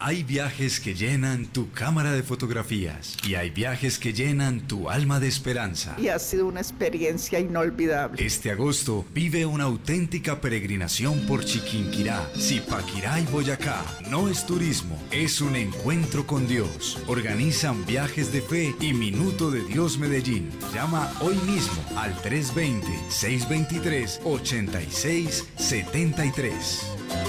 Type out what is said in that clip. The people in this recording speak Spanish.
Hay viajes que llenan tu cámara de fotografías y hay viajes que llenan tu alma de esperanza. Y ha sido una experiencia inolvidable. Este agosto vive una auténtica peregrinación por Chiquinquirá, Zipaquirá y Boyacá. No es turismo, es un encuentro con Dios. Organizan Viajes de Fe y Minuto de Dios Medellín. Llama hoy mismo al 320-623-8673.